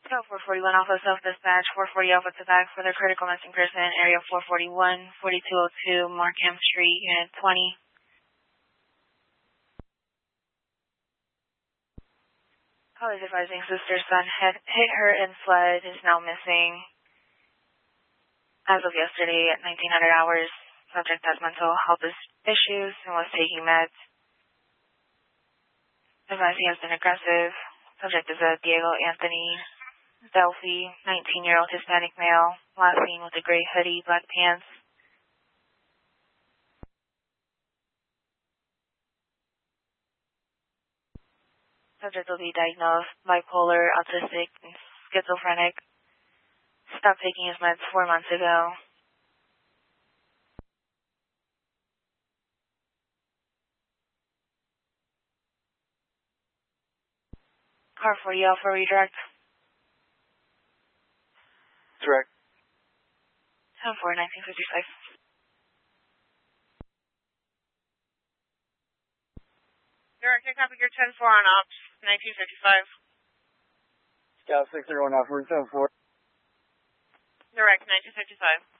Go 441 Alpha Self-Dispatch, 440 Alpha to back for the critical missing person, area 441, 4202 Markham Street, Unit 20. Call is advising sister's son had hit her and fled, is now missing. As of yesterday at 1900 hours, subject has mental health issues and was taking meds. Advised he has been aggressive. Subject is a Diego Anthony Delphi, 19-year-old Hispanic male, last seen with a gray hoodie, black pants. Subject will be diagnosed bipolar, autistic, and schizophrenic. Stopped taking his meds 4 months ago. Car 40 Alpha redirect. Direct. 10-4, 1955. Direct, I copy your 10-4 on ops, 1955. Scout 601 Alpha, 10-4. Direct, 1955.